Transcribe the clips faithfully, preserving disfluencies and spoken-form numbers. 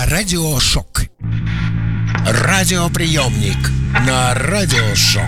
радиошок. Радиоприемник на радиошок.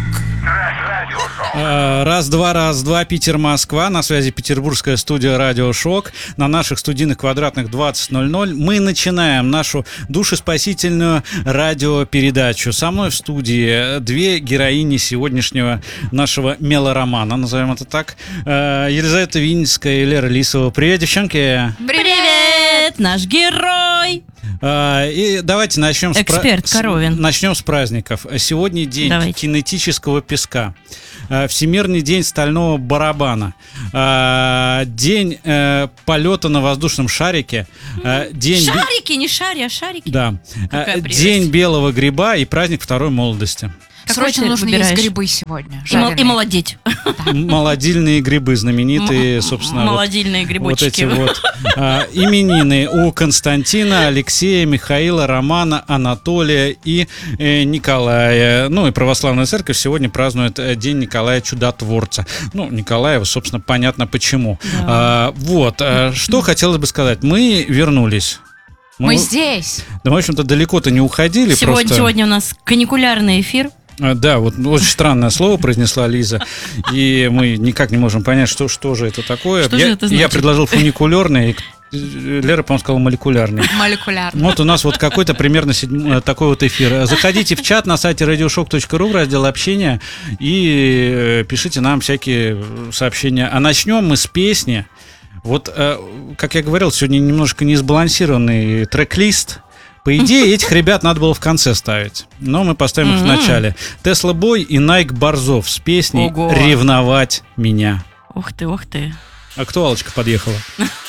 Раз, два, раз, два, Питер, Москва. На связи петербургская студия «Радиошок». На наших студийных квадратных двадцать ноль ноль мы начинаем нашу душеспасительную радиопередачу. Со мной в студии две героини сегодняшнего нашего мелоромана, назовем это так. Елизавета Винницкая и Лера Лисова. Привет, девчонки! Привет, наш герой! И давайте начнем с, Эксперт пра... Коровин. с... начнем с праздников. Сегодня день Давайте. кинетического песка, Всемирный день стального барабана, день полета на воздушном шарике, день... Шарики, не шари, а шарики. Да. Какая прелесть. День белого гриба и праздник второй молодости. Какой Срочно ты нужно выбираешь? есть грибы сегодня. И, мол- жареные. и молодеть. Молодильные грибы знаменитые, собственно. вот- Молодильные грибочки. Вот эти вот а, именины у Константина, Алексея, Михаила, Романа, Анатолия и э, Николая. Ну и православная церковь сегодня празднует э, День Николая Чудотворца. Ну, Николаева, собственно, понятно почему. Да. А, вот, а, что хотелось бы сказать. Мы вернулись. Мы здесь. Да, мы, в общем-то, далеко-то не уходили. Сегодня, просто... сегодня у нас каникулярный эфир. А, Да, вот очень странное слово произнесла Лиза, и мы никак не можем понять, что, что же это такое. Что я, же это я значит? предложил фуникулерный, и Лера, по-моему, сказала молекулярный. Молекулярно. Вот у нас вот какой-то примерно седьм- такой вот эфир. Заходите в чат на сайте радиошок точка ру в раздел общения и э, пишите нам всякие сообщения. А начнем мы с песни. Вот, э, как я говорил, сегодня немножко несбалансированный трек-лист. По идее, этих ребят надо было в конце ставить, но мы поставим их в начале. Тесла Бой и Найк Борзов с песней Ого. «Ревновать меня». Ух ты, ух ты. Актуалочка подъехала.